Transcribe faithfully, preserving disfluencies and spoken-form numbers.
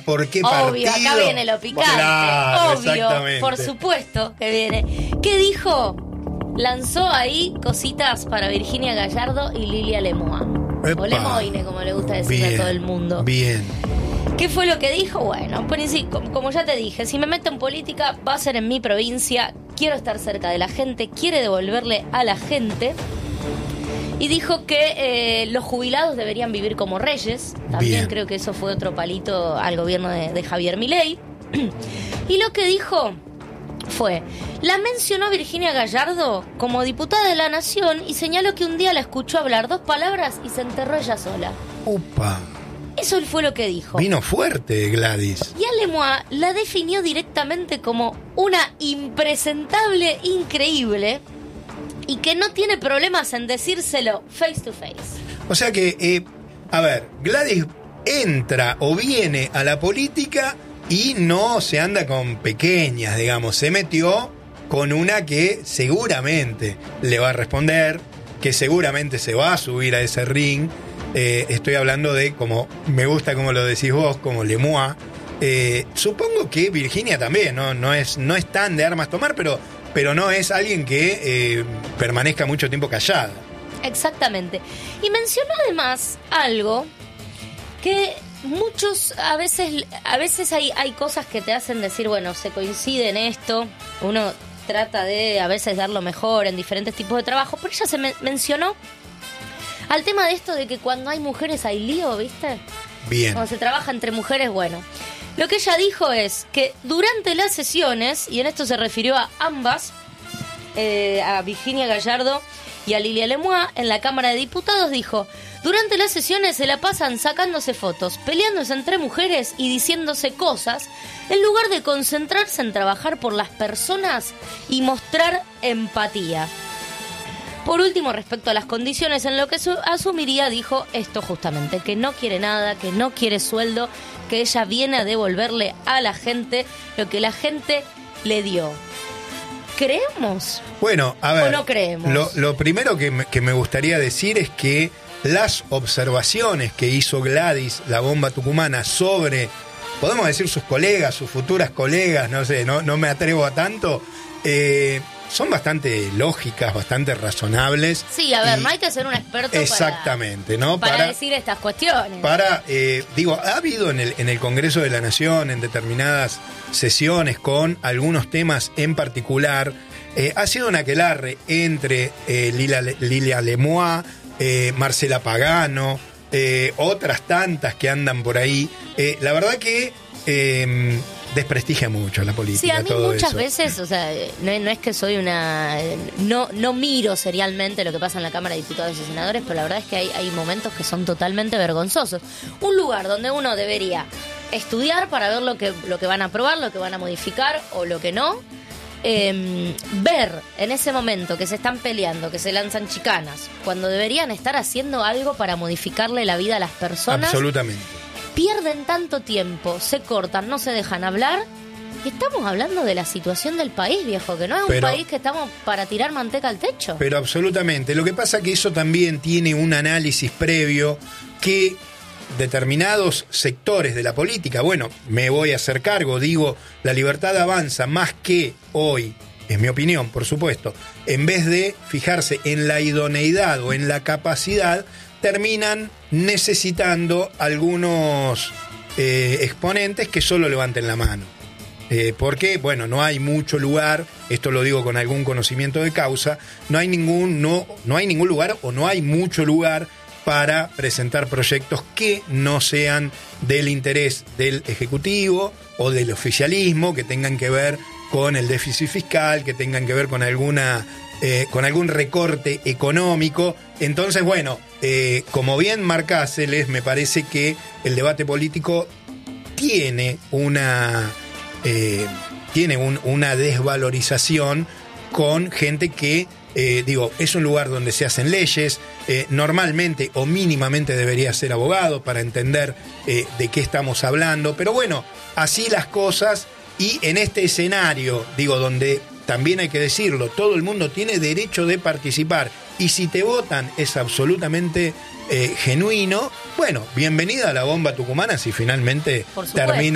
por qué Obvio, partido. acá viene lo picante. Claro, Obvio, exactamente. por supuesto que viene. ¿Qué dijo? Lanzó ahí cositas para Virginia Gallardo y Lilia Lemoine. Epa. O Lemoine, como le gusta decirle Bien, a todo el mundo. Bien. ¿Qué fue lo que dijo? Bueno, pues sí, como, como ya te dije, si me meto en política va a ser en mi provincia, quiero estar cerca de la gente, quiere devolverle a la gente. Y dijo que eh, los jubilados deberían vivir como reyes. También Bien. creo que eso fue otro palito al gobierno de, de Javier Milei. Y lo que dijo fue, la mencionó Virginia Gallardo como diputada de la Nación y señaló que un día la escuchó hablar dos palabras y se enterró ella sola. Upa. Eso fue lo que dijo. Vino fuerte, Gladys. Y a Lemoine la definió directamente como una impresentable increíble y que no tiene problemas en decírselo face to face. O sea que, eh, a ver, Gladys entra o viene a la política y no se anda con pequeñas, digamos. Se metió con una que seguramente le va a responder, que seguramente se va a subir a ese ring. Eh, estoy hablando de, como me gusta como lo decís vos, como Lemoine. Eh, supongo que Virginia también, ¿no? No es, no es tan de armas tomar, pero, pero no es alguien que eh, permanezca mucho tiempo callada. Exactamente. Y mencionó además algo que muchos, a veces, a veces hay, hay cosas que te hacen decir, bueno, se coincide en esto, uno trata de a veces dar lo mejor en diferentes tipos de trabajo, pero ella se me- mencionó al tema de esto de que cuando hay mujeres hay lío, ¿viste? Bien. Cuando se trabaja entre mujeres, bueno. Lo que ella dijo es que durante las sesiones, y en esto se refirió a ambas, eh, a Virginia Gallardo y a Lilia Lemoine, en la Cámara de Diputados, dijo, durante las sesiones se la pasan sacándose fotos, peleándose entre mujeres y diciéndose cosas, en lugar de concentrarse en trabajar por las personas y mostrar empatía. Por último, respecto a las condiciones en lo que su- asumiría, dijo esto justamente, que no quiere nada, que no quiere sueldo, que ella viene a devolverle a la gente lo que la gente le dio. ¿Creemos? Bueno, a ver, ¿O no creemos? Lo, lo primero que me, que me gustaría decir es que las observaciones que hizo Gladys, la bomba tucumana, sobre, podemos decir sus colegas, sus futuras colegas, no sé, no, no me atrevo a tanto, eh, son bastante lógicas, bastante razonables. Sí, a ver, y- no hay que ser un experto Exactamente, para, ¿no? para, Para- decir estas cuestiones. Para, eh, digo, ha habido en el, en el Congreso de la Nación, en determinadas sesiones con algunos temas en particular, eh, ha sido un aquelarre entre eh, Lilia, Lilia Lemoine, eh, Marcela Pagano, eh, otras tantas que andan por ahí. Eh, la verdad que eh, desprestigia mucho la política. Sí, a mí todo muchas eso. veces, o sea, no, no es que soy una... No, no miro serialmente lo que pasa en la Cámara de Diputados y Senadores, pero la verdad es que hay, hay momentos que son totalmente vergonzosos. Un lugar donde uno debería estudiar para ver lo que, lo que van a aprobar, lo que van a modificar o lo que no. Eh, ver en ese momento que se están peleando, que se lanzan chicanas, cuando deberían estar haciendo algo para modificarle la vida a las personas. Absolutamente. Pierden tanto tiempo, se cortan, no se dejan hablar. Y estamos hablando de la situación del país, viejo, que no es un Pero- país que estamos para tirar manteca al techo. Pero absolutamente. Lo que pasa que eso también tiene un análisis previo que determinados sectores de la política, bueno, me voy a hacer cargo, digo, la libertad avanza más que hoy, es mi opinión, por supuesto, en vez de fijarse en la idoneidad o en la capacidad, terminan necesitando algunos eh, exponentes que solo levanten la mano. Eh, porque, bueno, no hay mucho lugar, esto lo digo con algún conocimiento de causa, no hay ningún, no, no hay ningún lugar o no hay mucho lugar para presentar proyectos que no sean del interés del Ejecutivo o del oficialismo, que tengan que ver con el déficit fiscal, que tengan que ver con alguna eh, con algún recorte económico. Entonces, bueno, eh, como bien marcáseles, me parece que el debate político tiene una eh, tiene un, una desvalorización con gente que Eh, digo, es un lugar donde se hacen leyes, eh, normalmente o mínimamente debería ser abogado para entender eh, de qué estamos hablando, pero bueno, así las cosas, y en este escenario, digo, donde también hay que decirlo, todo el mundo tiene derecho de participar, y si te votan es absolutamente eh, genuino, bueno, bienvenida a la bomba tucumana si finalmente Por supuesto. termina